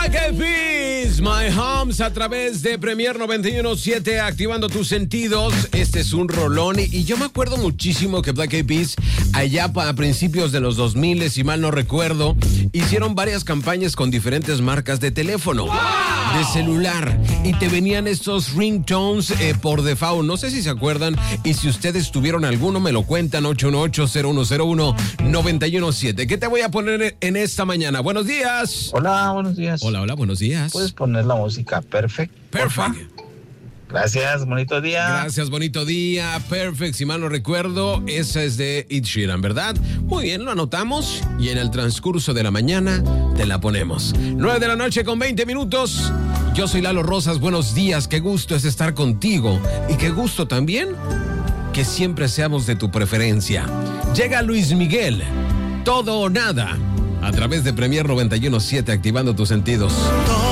Black Eyed Peas, My Homes, a través de Premier 91.7, activando tus sentidos. Este es un rolón y yo me acuerdo muchísimo que Black Eyed Peas, allá a principios de los 2000, si mal no recuerdo, hicieron varias campañas con diferentes marcas de teléfono, de celular, y te venían estos ringtones por default. No sé si se acuerdan, y si ustedes tuvieron alguno, me lo cuentan. 818-0101-917. ¿Qué te voy a poner en esta mañana? Buenos días. Hola, buenos días. Hola, buenos días. ¿Puedes poner la música Perfect? Perfect. Gracias, bonito día. Gracias, bonito día. Perfect, si mal no recuerdo, esa es de Ed Sheeran, ¿verdad? Muy bien, lo anotamos y en el transcurso de la mañana te la ponemos. 9 de la noche con 20 minutos. Yo soy Lalo Rosas, buenos días. Qué gusto es estar contigo y qué gusto también que siempre seamos de tu preferencia. Llega Luis Miguel, Todo o Nada, a través de Premier 91.7, activando tus sentidos.